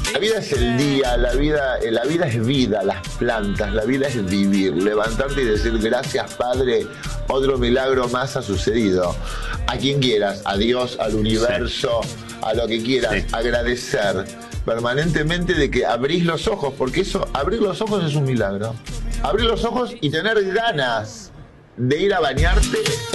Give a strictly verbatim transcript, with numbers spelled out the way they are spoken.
La vida es el día, la vida, la vida es vida, las plantas, la vida es vivir. Levantarte y decir gracias, Padre, otro milagro más ha sucedido. A quien quieras, a Dios, al universo, sí. a lo que quieras, sí. agradecer permanentemente de que abrís los ojos, porque eso, abrir los ojos es un milagro. Abrir los ojos y tener ganas de ir a bañarte